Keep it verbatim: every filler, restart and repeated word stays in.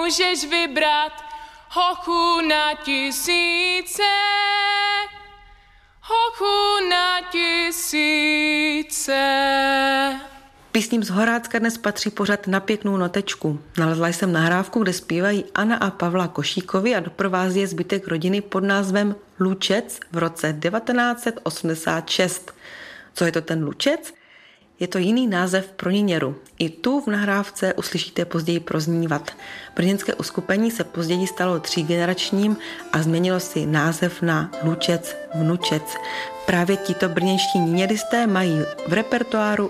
můžeš vybrat hochu na tisíce, hochu na tisíce. Písním z Horácka dnes patří pořad Na pěknou notečku. Nalezla jsem nahrávku, kde zpívají Anna a Pavla Košíkovi a doprovází je zbytek rodiny pod názvem Lučec v roce devatenáct set osmdesát šest. Co je to ten Lučec? Je to jiný název pro Niněru. I tu v nahrávce uslyšíte později proznívat. Brněnské uskupení se později stalo třígeneračním a změnilo si název na Lučec Vnučec. Právě tito brněnští niněristé mají v repertoáru